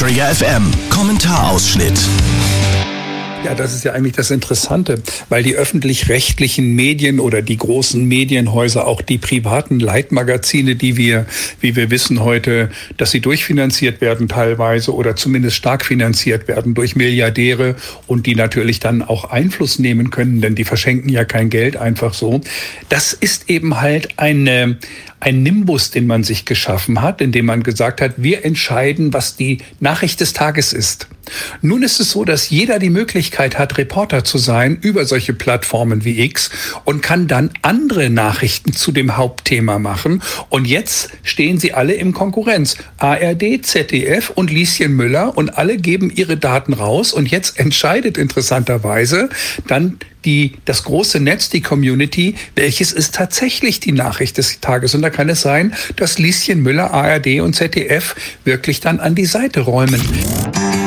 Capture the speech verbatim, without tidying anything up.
Träger F M. Kommentarausschnitt. Ja, das ist ja eigentlich das Interessante, weil die öffentlich-rechtlichen Medien oder die großen Medienhäuser, auch die privaten Leitmagazine, die wir, wie wir wissen heute, dass sie durchfinanziert werden teilweise oder zumindest stark finanziert werden durch Milliardäre und die natürlich dann auch Einfluss nehmen können, denn die verschenken ja kein Geld einfach so. Das ist eben halt eine, ein Nimbus, den man sich geschaffen hat, indem man gesagt hat, wir entscheiden, was die Nachricht des Tages ist. Nun ist es so, dass jeder die Möglichkeit hat, Reporter zu sein über solche Plattformen wie X und kann dann andere Nachrichten zu dem Hauptthema machen. Und jetzt stehen sie alle in Konkurrenz. A R D, Z D F und Lieschen Müller und alle geben ihre Daten raus. Und jetzt entscheidet interessanterweise dann die, das große Netz, die Community, welches ist tatsächlich die Nachricht des Tages. Und da kann es sein, dass Lieschen Müller, A R D und Z D F wirklich dann an die Seite räumen.